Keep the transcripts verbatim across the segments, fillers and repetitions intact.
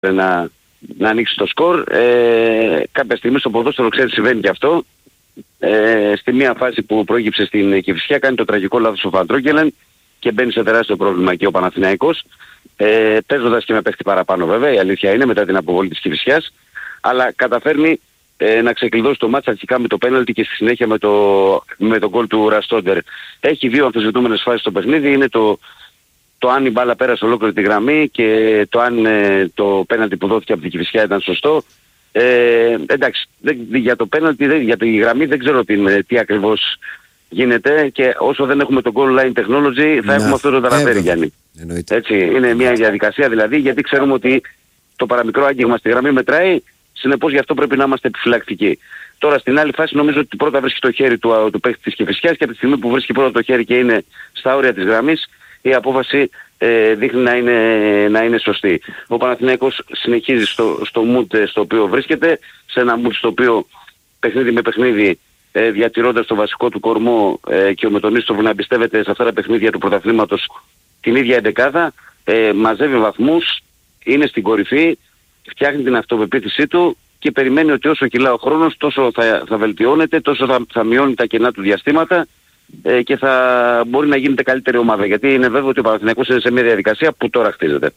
να, να ανοίξει το σκορ. Ε, κάποια στιγμή στο ποδόσφαιρο, ξέρεις, συμβαίνει και αυτό. Ε, στη μία φάση που προήγηψε στην Κηφισιά κάνει το τραγικό λάθος ο Φαντρόγκελεν και μπαίνει σε τεράστιο πρόβλημα και ο Παναθηναϊκός, ε, παίζοντας και με παίχτη παραπάνω βέβαια, η αλήθεια είναι, μετά την αποβολή της Κηφισιάς, αλλά καταφέρνει ε, να ξεκλειδώσει το μάτς αρχικά με το πέναλτι και στη συνέχεια με το, με το γκολ του Ραστόντερ. Έχει δύο αμφισβητούμενες φάσεις στο παιχνίδι, είναι το, το αν η μπάλα πέρασε ολόκληρη τη γραμμή και το αν ε, το πέναλτι που δόθηκε από την Κηφισιά ήταν σωστό. Ε, εντάξει, δεν, για το πέναλτι, δεν, για τη γραμμή δεν ξέρω τι, τι ακριβώς γίνεται, και όσο δεν έχουμε το goal line technology θα να, έχουμε αυτό το ταλαντέρι, Γιάννη. Έτσι, είναι μια διαδικασία δηλαδή, γιατί ξέρουμε ότι το παραμικρό άγγιγμα στη γραμμή μετράει, συνεπώς γι' αυτό πρέπει να είμαστε επιφυλακτικοί. Τώρα στην άλλη φάση νομίζω ότι πρώτα βρίσκει το χέρι του, του παίκτη της Κηφισιάς, και από τη στιγμή που βρίσκει πρώτα το χέρι και είναι στα όρια της γραμμής, η απόφαση ε, δείχνει να είναι, να είναι σωστή. Ο Παναθηναϊκός συνεχίζει στο, στο mood στο οποίο βρίσκεται, σε ένα mood στο οποίο παιχνίδι με παιχνίδι, ε, διατηρώντας το βασικό του κορμό ε, και ο Μετονίστοβ να εμπιστεύεται σε αυτά τα παιχνίδια του πρωταθλήματος την ίδια εντεκάδα, ε, μαζεύει βαθμούς, είναι στην κορυφή, φτιάχνει την αυτοπεποίθησή του και περιμένει ότι όσο κυλά ο χρόνος τόσο θα, θα βελτιώνεται, τόσο θα, θα μειώνει τα κενά του διαστήματα ε, και θα μπορεί να γίνεται καλύτερη ομάδα, γιατί είναι βέβαιο ότι ο Παναθηναϊκός είναι σε μια διαδικασία που τώρα χτίζεται.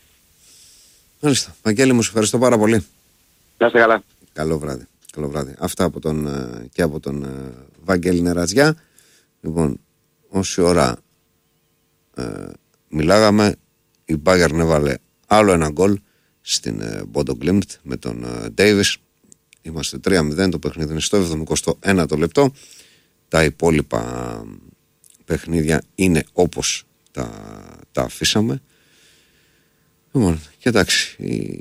Μάλιστα. Βαγγέλη μου, σε ευχαριστώ πάρα πολύ. Να είστε καλά. Καλό βράδυ. Καλό βράδυ. Αυτά από τον, και από τον Βαγγέλη Νερατζιά. Λοιπόν, όση ώρα ε, μιλάγαμε, η Bayern έβαλε άλλο ένα γκολ στην Bodo Glimt με τον Davis. Είμαστε τρία μηδέν, το παιχνίδι είναι στο εβδομηκοστό ένατο λεπτό. Τα υπόλοιπα παιχνίδια είναι όπως τα, τα αφήσαμε. Λοιπόν, και εντάξει, η,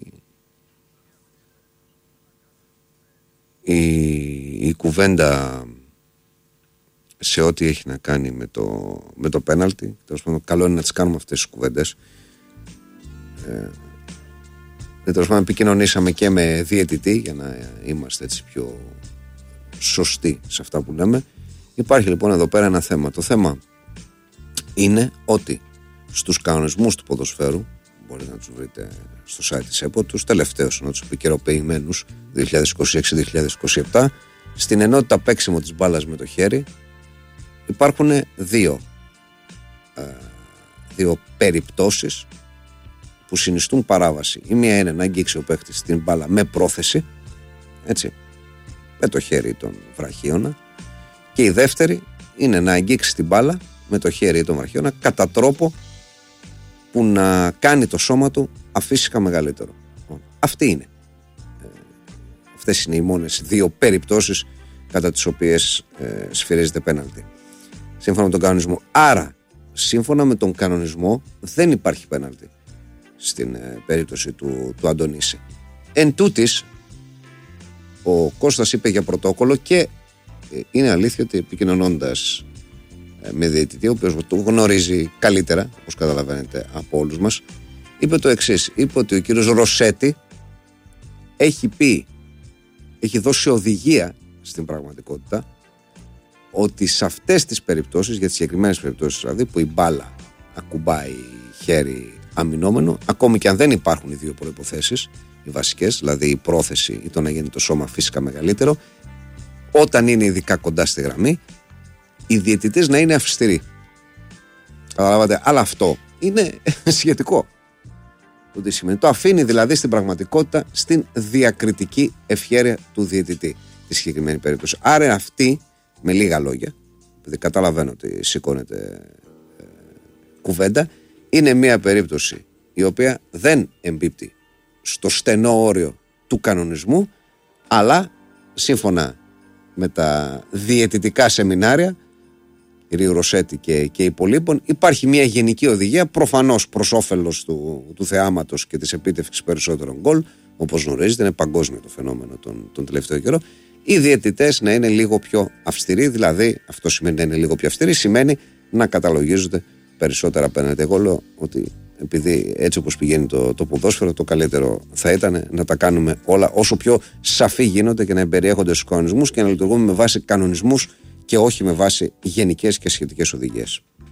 η, η κουβέντα σε ό,τι έχει να κάνει με το, με το πέναλτι, τέλος πάντων, καλό είναι να τις κάνουμε αυτές τις κουβέντες. Ε, τέλος πάντων, επικοινωνήσαμε και με διαιτητή για να είμαστε έτσι πιο σωστοί σε αυτά που λέμε. Υπάρχει λοιπόν εδώ πέρα ένα θέμα. Το θέμα είναι ότι στους κανονισμούς του ποδοσφαίρου, μπορείτε να τους βρείτε στο site της ΕΠΟ, τους τελευταίους, ενώ τους επικαιροποιημένους δύο χιλιάδες είκοσι έξι δύο χιλιάδες είκοσι επτά, στην ενότητα παίξιμο της μπάλας με το χέρι υπάρχουν δύο, ε, δύο περιπτώσεις που συνιστούν παράβαση. Η μία είναι να αγγίξει ο παίκτης την μπάλα με πρόθεση, έτσι, με το χέρι τον βραχίωνα, και η δεύτερη είναι να αγγίξει την μπάλα με το χέρι τον βραχίωνα κατά τρόπο που να κάνει το σώμα του αφύσικα μεγαλύτερο. Αυτή είναι. Αυτές είναι οι μόνες δύο περιπτώσεις κατά τις οποίες ε, σφυρίζεται πέναλτι. Σύμφωνα με τον κανονισμό. Άρα, σύμφωνα με τον κανονισμό, δεν υπάρχει πέναλτι στην ε, περίπτωση του, του Αντωνίση. Εν τούτης, ο Κώστας είπε για πρωτόκολλο και ε, είναι αλήθεια ότι επικοινωνώντας ε, με διαιτητή, ο οποίος το γνωρίζει καλύτερα, όπως καταλαβαίνετε από όλους μας, είπε το εξής. Είπε ότι ο κύριος Ροσέτη έχει πει, έχει δώσει οδηγία στην πραγματικότητα, ότι σε αυτές τις περιπτώσεις, για τις συγκεκριμένες περιπτώσεις δηλαδή, που η μπάλα ακουμπάει χέρι αμυνόμενο, ακόμη και αν δεν υπάρχουν οι δύο προϋποθέσεις, οι βασικές, δηλαδή η πρόθεση ή το να γίνει το σώμα φυσικά μεγαλύτερο, όταν είναι ειδικά κοντά στη γραμμή, οι διαιτητές να είναι αυστηροί. Καταλάβατε, αλλά αυτό είναι σχετικό. Το, σημαίνει. Το αφήνει δηλαδή στην πραγματικότητα στην διακριτική ευχέρεια του διαιτητή τη συγκεκριμένη περίπτωση. Άρα αυτή, με λίγα λόγια, επειδή καταλαβαίνω ότι σηκώνεται ε, κουβέντα, είναι μια περίπτωση η οποία δεν εμπίπτει στο στενό όριο του κανονισμού, αλλά σύμφωνα με τα διαιτητικά σεμινάρια κυρίου Ροσέτη και, και υπολείπων, υπάρχει μια γενική οδηγία, προφανώς προς όφελος του, του θεάματος και της επίτευξης περισσότερων γκολ, όπως γνωρίζετε, είναι παγκόσμιο το φαινόμενο τον, τον τελευταίο καιρό. Οι διαιτητές να είναι λίγο πιο αυστηροί, δηλαδή αυτό σημαίνει να είναι λίγο πιο αυστηροί, σημαίνει να καταλογίζονται περισσότερα πέναλτι. Εγώ λέω ότι επειδή έτσι όπως πηγαίνει το, το ποδόσφαιρο, το καλύτερο θα ήταν να τα κάνουμε όλα όσο πιο σαφή γίνονται και να εμπεριέχονται στους κανονισμούς και να λειτουργούμε με βάση κανονισμούς και όχι με βάση γενικές και σχετικές οδηγίες.